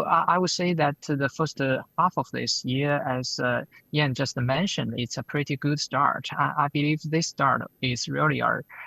I would say that the first half of this year, as Yan just mentioned, it's a pretty good start. I believe this start is really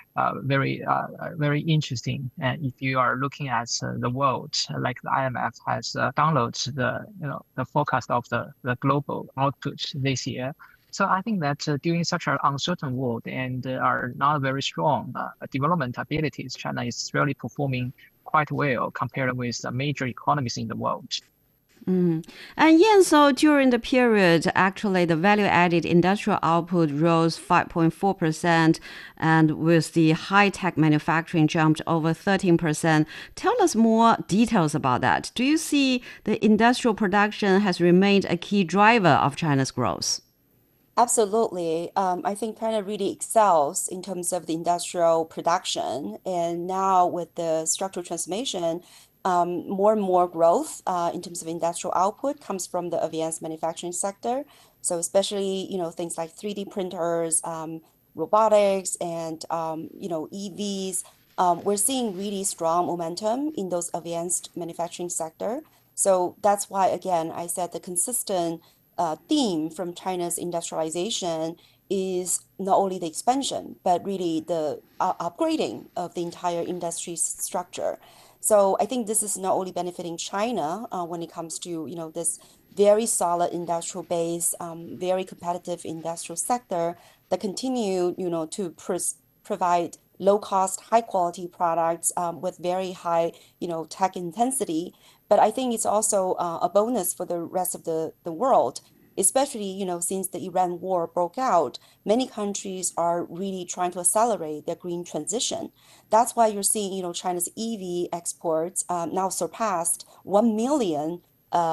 very interesting. And if you are looking at the world, like the IMF has downloaded the forecast of the global output this year. So I think that during such an uncertain world and are not very strong development abilities, China is really performing quite well compared with the major economies in the world. Mm. And yeah, so during the period, actually, the value-added industrial output rose 5.4%, and with the high-tech manufacturing jumped over 13%. Tell us more details about that. Do you see the industrial production has remained a key driver of China's growth? Absolutely. I think China really excels in terms of the industrial production. And now with the structural transformation, more and more growth in terms of industrial output comes from the advanced manufacturing sector. So especially, things like 3D printers, robotics, and, EVs. We're seeing really strong momentum in those advanced manufacturing sector. So that's why, again, I said the consistent theme from China's industrialization is not only the expansion, but really the upgrading of the entire industry structure. So I think this is not only benefiting China when it comes to this very solid industrial base, very competitive industrial sector that continue to provide low cost, high quality products with very high tech intensity. But I think it's also a bonus for the rest of the world, especially, since the Iran war broke out, many countries are really trying to accelerate their green transition. That's why you're seeing, China's EV exports now surpassed 1 million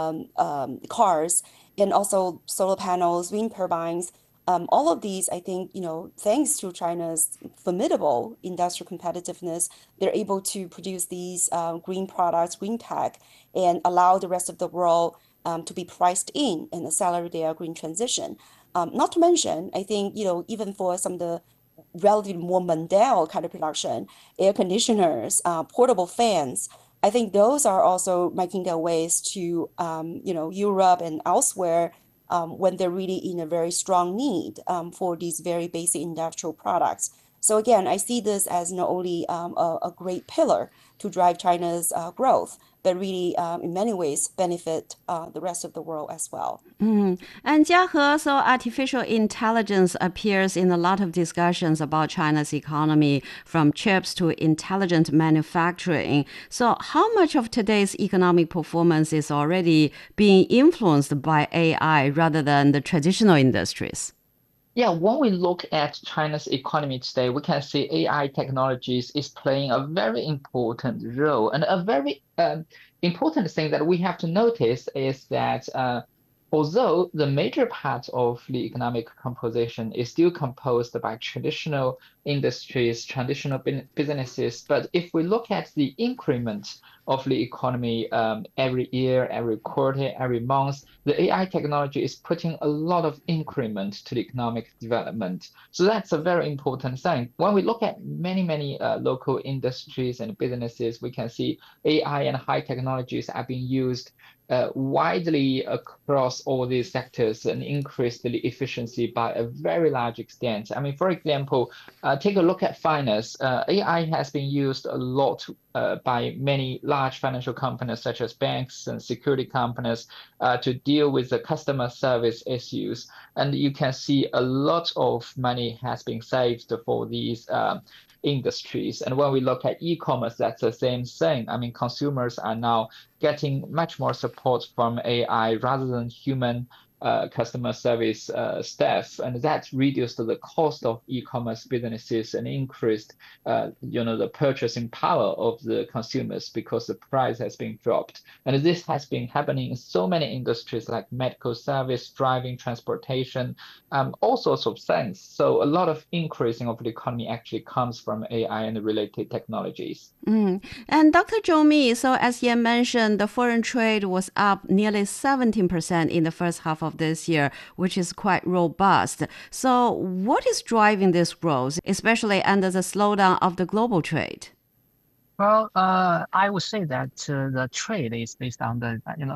cars, and also solar panels, wind turbines. All of these, I think, thanks to China's formidable industrial competitiveness, they're able to produce these green products, green tech, and allow the rest of the world to be priced in and accelerate their green transition. Not to mention, I think, even for some of the relatively more mundane kind of production, air conditioners, portable fans, I think those are also making their ways to, Europe and elsewhere when they're really in a very strong need for these very basic industrial products. So again, I see this as not only a great pillar to drive China's growth, but really in many ways benefit the rest of the world as well. Mm. And Jiahe, so artificial intelligence appears in a lot of discussions about China's economy, from chips to intelligent manufacturing. So how much of today's economic performance is already being influenced by AI rather than the traditional industries? Yeah, when we look at China's economy today, we can see AI technologies is playing a very important role. And a very important thing that we have to notice is that although the major part of the economic composition is still composed by traditional industries, traditional businesses, but if we look at the increment of the economy every year, every quarter, every month, the AI technology is putting a lot of increment to the economic development. So that's a very important thing. When we look at many local industries and businesses, we can see AI and high technologies are being used widely across all these sectors and increase the efficiency by a very large extent. I mean, for example, take a look at finance. AI has been used a lot by many large financial companies such as banks and security companies to deal with the customer service issues. And you can see a lot of money has been saved for these industries. And when we look at e-commerce, that's the same thing. I mean, consumers are now getting much more support from AI rather than human customer service staff, and that reduced the cost of e-commerce businesses and increased, the purchasing power of the consumers because the price has been dropped. And this has been happening in so many industries like medical service, driving, transportation, all sorts of things. So a lot of increasing of the economy actually comes from AI and related technologies. Mm. And Dr. Zhou Mi, so as Yan mentioned, the foreign trade was up nearly 17% in the first half of this year, which is quite robust. So what is driving this growth, especially under the slowdown of the global trade? Well, I would say that the trade is based on the